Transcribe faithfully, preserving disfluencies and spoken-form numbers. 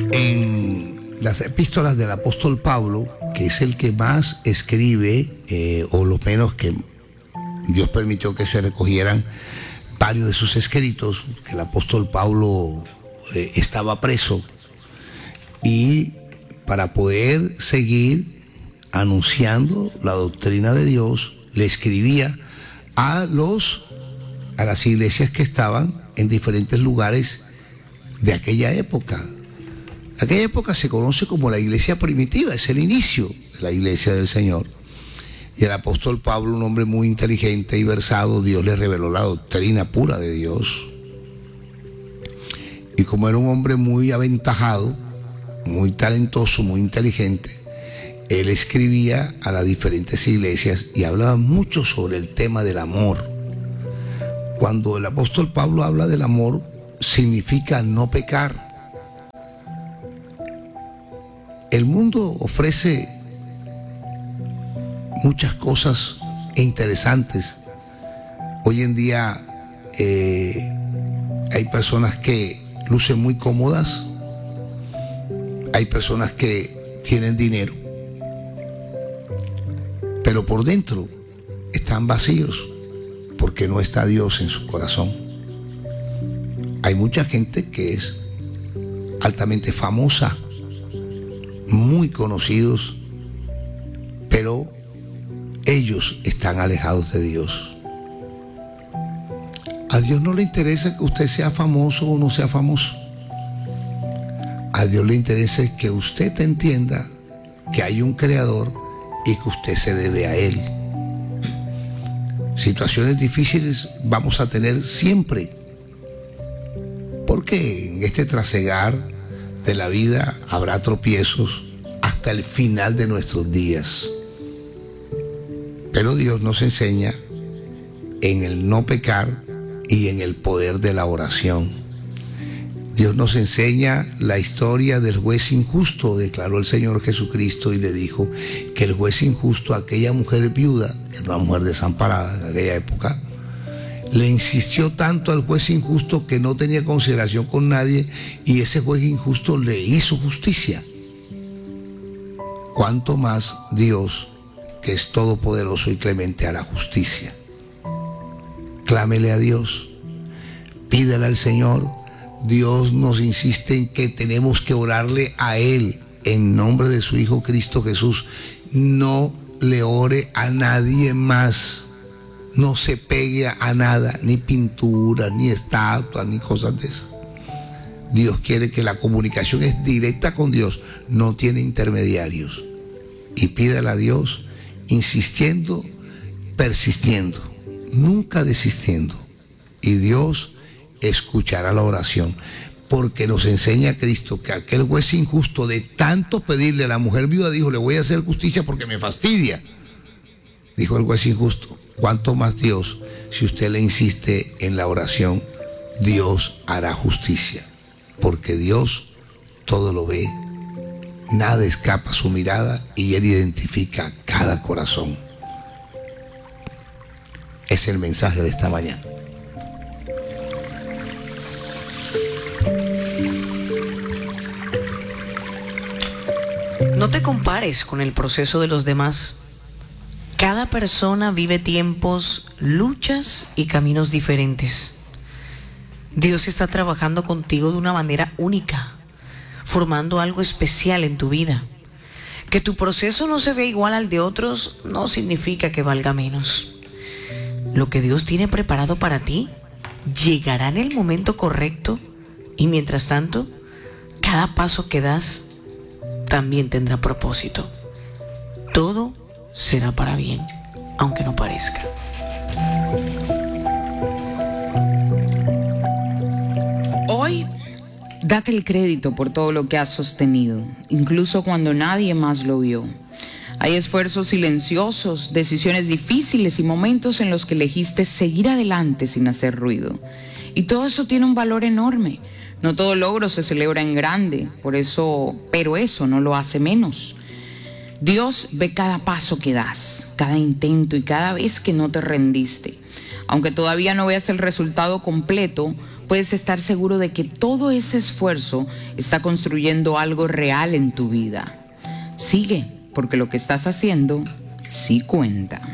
En las epístolas del apóstol Pablo, que es el que más escribe, eh, o lo menos que Dios permitió que se recogieran varios de sus escritos, que el apóstol Pablo eh, estaba preso, y para poder seguir anunciando la doctrina de Dios, le escribía a los a las iglesias que estaban en diferentes lugares de aquella época. Aquella época se conoce como la iglesia primitiva, es el inicio de la iglesia del Señor. Y el apóstol Pablo, un hombre muy inteligente y versado, Dios le reveló la doctrina pura de Dios. Y como era un hombre muy aventajado, muy talentoso, muy inteligente, él escribía a las diferentes iglesias y hablaba mucho sobre el tema del amor. Cuando el apóstol Pablo habla del amor, significa no pecar. El mundo ofrece muchas cosas interesantes. Hoy en día eh, hay personas que lucen muy cómodas, hay personas que tienen dinero, pero por dentro están vacíos porque no está Dios en su corazón. Hay mucha gente que es altamente famosa, muy conocidos, pero ellos están alejados de Dios. A Dios no le interesa que usted sea famoso o no sea famoso. A Dios le interesa que usted entienda que hay un creador y que usted se debe a Él. Situaciones difíciles vamos a tener siempre, porque en este trasegar de la vida habrá tropiezos hasta el final de nuestros días. Pero Dios nos enseña en el no pecar y en el poder de la oración. Dios nos enseña la historia del juez injusto, declaró el Señor Jesucristo, y le dijo que el juez injusto, aquella mujer viuda, que era una mujer desamparada en aquella época, le insistió tanto al juez injusto que no tenía consideración con nadie, y ese juez injusto le hizo justicia. ¿Cuánto más Dios, que es todopoderoso y clemente, a la justicia? Clámele a Dios, pídele al Señor. Dios nos insiste en que tenemos que orarle a Él en nombre de su Hijo Cristo Jesús. No le ore a nadie más. No se pegue a nada, ni pintura, ni estatua, ni cosas de esas. Dios quiere que la comunicación es directa con Dios, no tiene intermediarios. Y pídale a Dios insistiendo, persistiendo, nunca desistiendo. Y Dios escuchará la oración, porque nos enseña Cristo que aquel juez injusto, de tanto pedirle a la mujer viuda, dijo: le voy a hacer justicia porque me fastidia. Dijo el juez injusto: ¿cuánto más Dios? Si usted le insiste en la oración, Dios hará justicia, porque Dios todo lo ve, nada escapa a su mirada, y Él identifica cada corazón. Es el mensaje de esta mañana. No te compares con el proceso de los demás. Cada persona vive tiempos, luchas y caminos diferentes. Dios está trabajando contigo de una manera única, formando algo especial en tu vida. Que tu proceso no se vea igual al de otros no significa que valga menos. Lo que Dios tiene preparado para ti llegará en el momento correcto, y mientras tanto, cada paso que das también tendrá propósito. Todo será para bien, aunque no parezca. Hoy, date el crédito por todo lo que has sostenido, incluso cuando nadie más lo vio. Hay esfuerzos silenciosos, decisiones difíciles y momentos en los que elegiste seguir adelante sin hacer ruido. Y todo eso tiene un valor enorme. No todo logro se celebra en grande, por eso, pero eso no lo hace menos. Dios ve cada paso que das, cada intento y cada vez que no te rendiste. Aunque todavía no veas el resultado completo, puedes estar seguro de que todo ese esfuerzo está construyendo algo real en tu vida. Sigue, porque lo que estás haciendo sí cuenta.